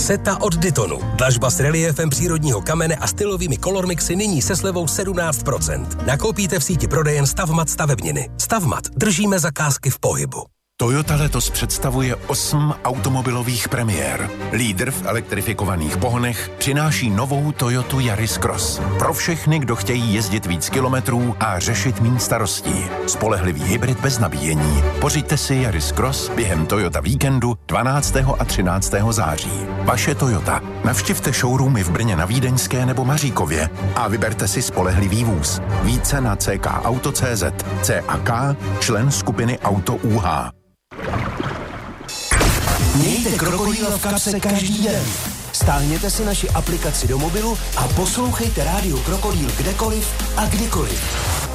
Seta od Dytonu. Dlažba s reliéfem přírodního kamene a stylovými kolormixy nyní se slevou 17%. Nakoupíte v síti prodejen Stavmat stavebniny. Stavmat. Držíme zakázky v pohybu. Toyota letos představuje 8 automobilových premiér. Lídr v elektrifikovaných pohonech přináší novou Toyotu Yaris Cross. Pro všechny, kdo chtějí jezdit víc kilometrů a řešit méně starostí. Spolehlivý hybrid bez nabíjení. Pořiďte si Yaris Cross během Toyota víkendu 12. a 13. září. Vaše Toyota. Navštivte showroomy v Brně na Vídeňské nebo Maříkově a vyberte si spolehlivý vůz. Více na ckauto.cz. CAK, člen skupiny Auto UH. Mějte Krokodýla v kapse každý den. Stáhněte si naši aplikaci do mobilu a poslouchejte Rádio Krokodýl kdekoliv a kdykoliv.